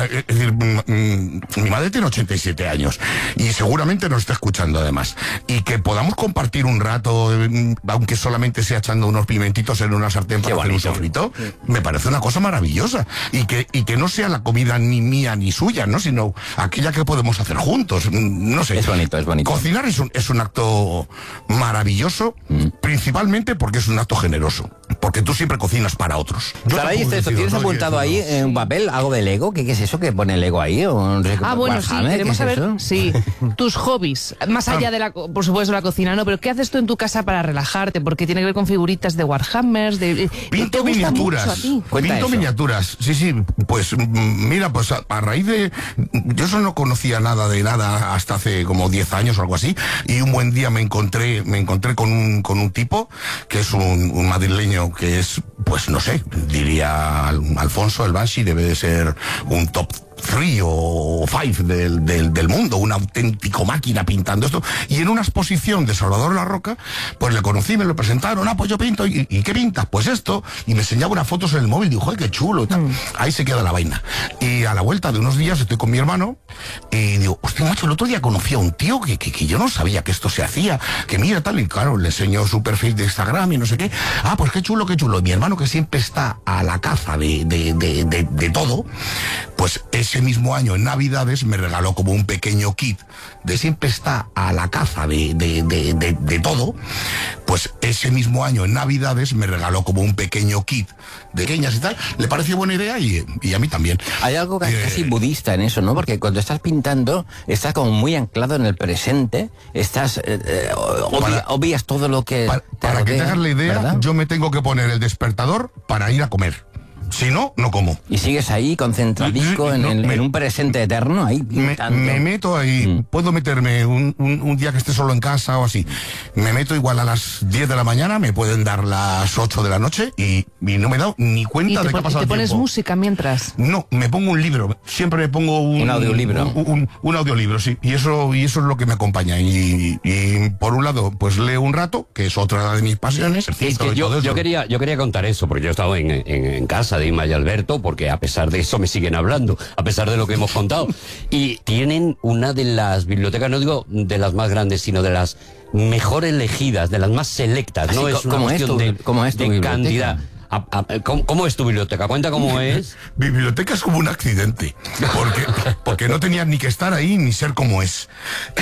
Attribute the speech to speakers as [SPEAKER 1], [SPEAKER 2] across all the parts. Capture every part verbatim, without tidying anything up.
[SPEAKER 1] es decir, mm, mi madre tiene ochenta y siete años y seguramente nos está escuchando además. Y que podamos compartir un rato, mm, aunque solamente sea echando unos pimentitos en una sartén para hacer un sofrito, sí. Me parece una cosa maravillosa. Y que, y que no sea la comida ni mía ni suya, ¿no? Sino aquella que podemos hacer juntos. No sé.
[SPEAKER 2] Es bonito, es bonito.
[SPEAKER 1] Cocinar es un, es un acto maravilloso, mm. principalmente porque es un acto generoso. Porque tú siempre cocinas para otros.
[SPEAKER 2] Sara, dice esto, ¿tienes apuntado ahí en un papel algo de Lego? ¿Qué, ¿Qué es eso que pone Lego ahí? ¿O no sé,
[SPEAKER 3] ah, bueno, sí, queremos saber
[SPEAKER 2] eso?
[SPEAKER 3] Sí, tus hobbies, más allá de la, por supuesto, la cocina, ¿no? Pero ¿qué haces tú en tu casa para relajarte? Porque tiene que ver con figuritas de Warhammers, de...
[SPEAKER 1] Pinto miniaturas. Pinto
[SPEAKER 2] eso.
[SPEAKER 1] miniaturas, sí, sí. Pues mira, pues a, a raíz de... Yo eso no conocía nada de nada hasta hace como diez años o algo así, y un buen día me encontré, me encontré con un, con un tipo que es un, un madrileño que es, pues no sé, diría Alfonso el Banshee, debe de ser un top three o five del, del, del mundo, una auténtico máquina pintando esto. Y en una exposición de Salvador La Roca, pues le conocí, me lo presentaron, ah, pues yo pinto, ¿y, y qué pintas? Pues esto, y me enseñaba unas fotos en el móvil, dijo, ¡ay, qué chulo! Y tal. Mm. Ahí se queda la vaina. Y a la vuelta de unos días estoy con mi hermano, y digo, hostia, macho, el otro día conocí a un tío que, que, que yo no sabía que esto se hacía, que mira tal, y claro, le enseñó su perfil de Instagram y no sé qué. Ah, pues qué chulo, qué chulo. Y mi hermano, que siempre está a la caza de, de, de, de, de todo, pues ese mismo año en Navidades me regaló como un pequeño kit de siempre está a la caza de, de, de, de, de todo. Pues ese mismo año en Navidades me regaló como un pequeño kit de pequeñas y tal. Le pareció buena idea y, y a mí también.
[SPEAKER 2] Hay algo casi, eh, casi budista en eso, ¿no? Porque cuando estás pintando estás como muy anclado en el presente, estás eh, eh, obvia, para, obvias todo lo que
[SPEAKER 1] para,
[SPEAKER 2] te
[SPEAKER 1] para
[SPEAKER 2] rodea,
[SPEAKER 1] que te hagas la idea, ¿verdad? Yo me tengo que poner el despertador para ir a comer. Si no, no como.
[SPEAKER 2] Y sigues ahí concentradico en, no, en, me, en un presente eterno, ahí
[SPEAKER 1] me, me meto ahí, mm. puedo meterme un, un, un día que esté solo en casa o así. Me meto igual a las diez de la mañana, me pueden dar las ocho de la noche y, y no me he dado ni cuenta de que ha pasado
[SPEAKER 3] el tiempo. ¿Y te pones
[SPEAKER 1] tiempo.
[SPEAKER 3] música mientras?
[SPEAKER 1] No, me pongo un libro. Siempre me pongo un...
[SPEAKER 2] Un audiolibro.
[SPEAKER 1] Un, un, un audiolibro, sí. Y eso, y eso es lo que me acompaña. Y, y por un lado, pues leo un rato, que es otra de mis pasiones.
[SPEAKER 4] Es que yo, yo, quería, yo quería contar eso, porque yo he estado en, en, en casa de Inma y Alberto, porque a pesar de eso me siguen hablando, a pesar de lo que hemos contado. Y tienen una de las bibliotecas, no digo de las más grandes, sino de las mejor elegidas, de las más selectas.
[SPEAKER 2] Así,
[SPEAKER 4] no es una cuestión de,
[SPEAKER 2] ¿cómo es tu
[SPEAKER 4] de cantidad. A, a, ¿cómo, ¿Cómo es tu biblioteca? Cuenta cómo es.
[SPEAKER 1] Biblioteca es como un accidente, porque, porque no tenías ni que estar ahí ni ser como es.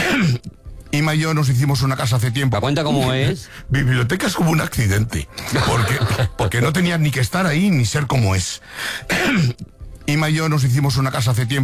[SPEAKER 1] Inma y yo nos hicimos una casa hace tiempo.
[SPEAKER 4] Cuenta cómo es.
[SPEAKER 1] Biblioteca es como un accidente, porque, porque no tenías ni que estar ahí ni ser como es. Inma y yo nos hicimos una casa hace tiempo.